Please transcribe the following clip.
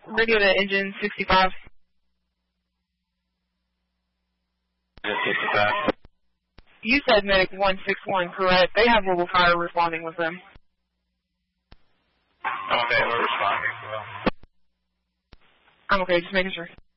Radio to engine 65. Engine 65. You said medic 161, correct? They have mobile fire responding with them. Okay, we're responding. I'm okay, just making sure.